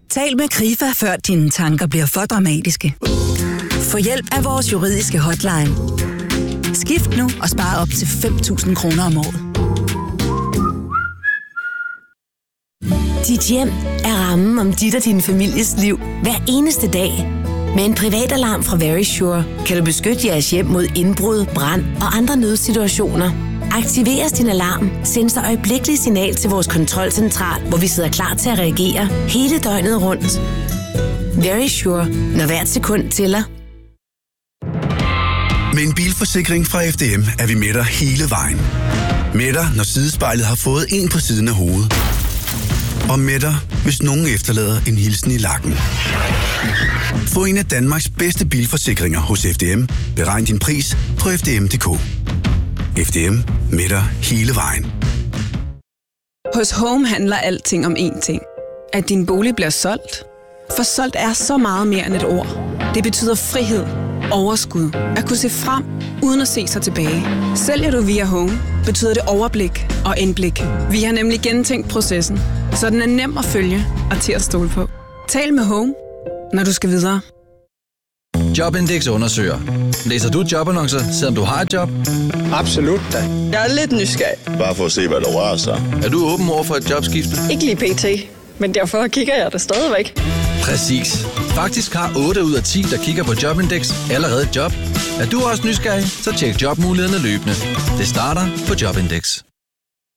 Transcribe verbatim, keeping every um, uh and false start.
Tal med Krifa, før dine tanker bliver for dramatiske. Få hjælp af vores juridiske hotline. Skift nu og spar op til fem tusind kroner om året. Dit hjem er rammen om dit og din families liv hver eneste dag. Med en privat alarm fra Verisure kan du beskytte jeres hjem mod indbrud, brand og andre nødsituationer. Aktiveres din alarm, sender øjeblikkeligt signal til vores kontrolcentral, hvor vi sidder klar til at reagere hele døgnet rundt. Verisure, når hvert sekund tæller. Med en bilforsikring fra F D M er vi med dig hele vejen. Med dig, når sidespejlet har fået en på siden af hovedet. Og med dig, hvis nogen efterlader en hilsen i lakken. Få en af Danmarks bedste bilforsikringer hos F D M. Beregn din pris på f d m punktum d k. F D M, med dig hele vejen. Hos Home handler alting om én ting. At din bolig bliver solgt. For solgt er så meget mere end et ord. Det betyder frihed, overskud, at kunne se frem uden at se sig tilbage. Sælger du via Home, betyder det overblik og indblik. Vi har nemlig gentænkt processen, så den er nem at følge og til at stole på. Tal med Home, når du skal videre. Jobindex undersøger. Læser du jobannoncer, selvom du har et job? Absolut da. Jeg er lidt nysgerrig. Bare for at se, hvad der rører sig. Er du åben over for et jobskifte? Ikke lige pt, men derfor kigger jeg der stadigvæk. Præcis. Faktisk har otte ud af ti, der kigger på Jobindex, allerede et job. Er du også nysgerrig, så tjek jobmulighederne løbende. Det starter på Jobindex.